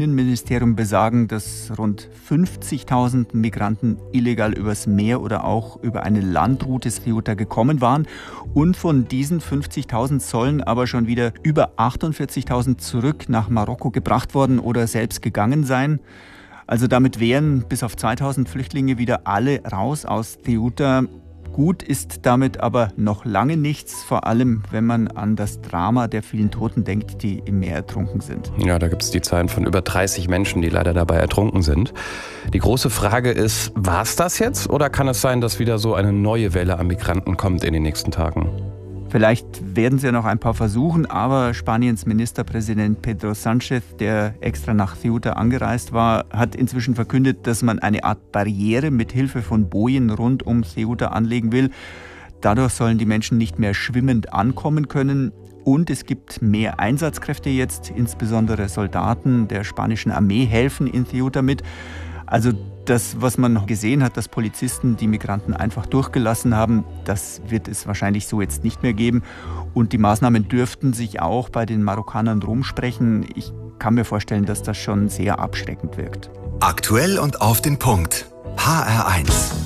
Innenministerium besagen, dass rund 50.000 Migranten illegal übers Meer oder auch über eine Landroute Ceuta gekommen waren. Und von diesen 50.000 sollen aber schon wieder über 48.000 zurück nach Marokko gebracht worden oder selbst gegangen sein. Also damit wären bis auf 2.000 Flüchtlinge wieder alle raus aus Ceuta. Gut ist damit aber noch lange nichts, vor allem wenn man an das Drama der vielen Toten denkt, die im Meer ertrunken sind. Ja, da gibt es die Zahlen von über 30 Menschen, die leider dabei ertrunken sind. Die große Frage ist, war es das jetzt oder kann es sein, dass wieder so eine neue Welle an Migranten kommt in den nächsten Tagen? Vielleicht werden es ja noch ein paar versuchen, aber Spaniens Ministerpräsident Pedro Sánchez, der extra nach Ceuta angereist war, hat inzwischen verkündet, dass man eine Art Barriere mit Hilfe von Bojen rund um Ceuta anlegen will. Dadurch sollen die Menschen nicht mehr schwimmend ankommen können. Und es gibt mehr Einsatzkräfte jetzt, insbesondere Soldaten der spanischen Armee helfen in Ceuta mit. Also das, was man gesehen hat, dass Polizisten die Migranten einfach durchgelassen haben, das wird es wahrscheinlich so jetzt nicht mehr geben. Und die Maßnahmen dürften sich auch bei den Marokkanern rumsprechen. Ich kann mir vorstellen, dass das schon sehr abschreckend wirkt. Aktuell und auf den Punkt. HR1.